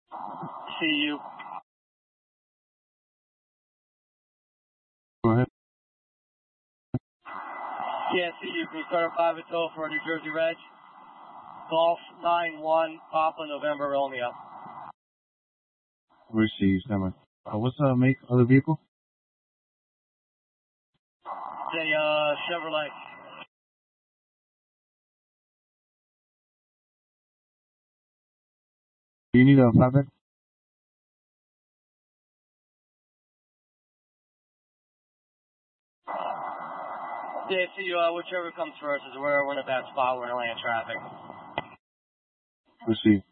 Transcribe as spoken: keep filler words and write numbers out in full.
See you. Go ahead. Yeah, see you. Can you start at five until for New Jersey Reg? Golf nine one, Papa November Romeo. Receive, stand by. Uh, what's the make of the vehicle? It's a uh, Chevrolet. Do you need a flatbed? Yeah, see you. Uh, whichever comes first is where we're in a bad spot. We're in land traffic. Receive.